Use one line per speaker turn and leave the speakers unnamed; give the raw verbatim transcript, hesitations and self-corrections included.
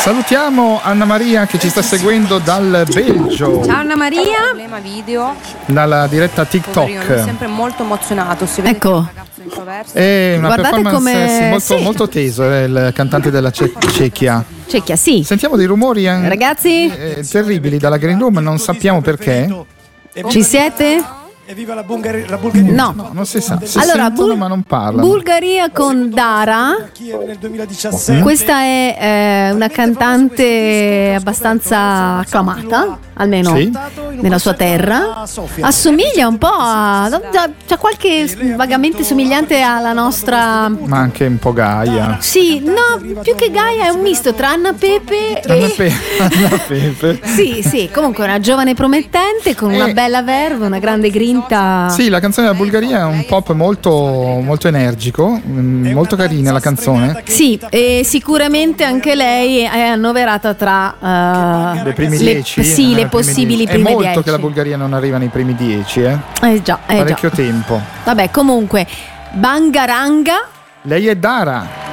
Salutiamo Anna Maria che ci sta seguendo dal Belgio.
Ciao Anna Maria.
Problema video.
Dalla diretta TikTok.
Poverino, mi è sempre molto emozionato. Si vede
Ecco.
che è un ragazzo introverso.
È una
Guardate
performance
come-
sì, molto,
sì.
molto teso, è il cantante della Ce- Cecchia.
Cecchia, sì.
Sentiamo dei rumori eh,
Ragazzi,
eh, terribili dalla Green Room, non sappiamo perché.
ci siete?
Evviva la Bulgaria! La Bulgaria.
No.
No, non si sa. Si
Allora,
sentono
Bul-
ma non parlano.
Bulgaria con Dara.
Kiev nel duemiladiciassette.
Questa è eh, una cantante abbastanza acclamata, almeno
Sì.
nella sua terra. Assomiglia un po' a. C'ha qualche vagamente somigliante alla nostra.
Ma anche un po' Gaia.
Sì, no, più che Gaia è un misto tra Anna Pepe e.
Anna Pe- Anna Pepe.
Sì, sì, comunque una giovane promettente con una
Eh.
bella verve, una grande grinta.
Sì, la canzone della Bulgaria è un pop molto, molto energico, mm, molto carina la canzone.
Sì, e sicuramente anche lei è annoverata tra eh,
Dei primi
le-
dieci?
Sì,
eh,
le
primi
possibili
dieci.
prime
È molto
dieci.
che la Bulgaria non arriva nei primi dieci, eh?
Eh già, eh
Parecchio
già.
tempo.
Vabbè, comunque, Bangaranga.
Lei è Dara.